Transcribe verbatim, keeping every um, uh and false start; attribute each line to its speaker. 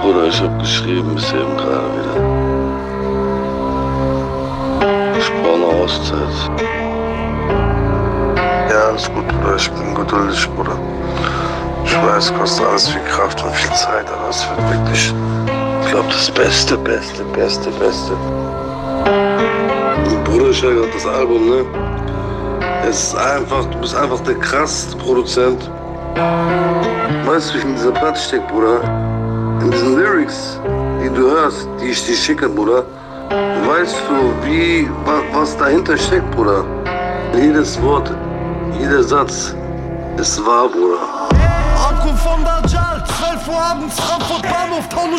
Speaker 1: Bruder, ich hab geschrieben bis eben gerade wieder. Ich brauche eine Auszeit. Ja, ist gut, Bruder. Ich bin geduldig, Bruder. Ich weiß, kostet alles viel Kraft und viel Zeit, aber es wird wirklich, ich glaube, das Beste, Beste, Beste, Beste. Und Bruder, ich höre gerade das Album, ne? Es ist einfach, du bist einfach der krasseste Produzent. Weißt du, wie ich in dieser Platte stecke, Bruder? In diesen Lyrics, die du hörst, die ich dir schicke, Bruder. Weißt du, wie, was, was dahinter steckt, Bruder? Jedes Wort, jeder Satz ist wahr, Bruder.
Speaker 2: Ankunft von Dajjal, zwölf Uhr abends, Frankfurt Bahnhof,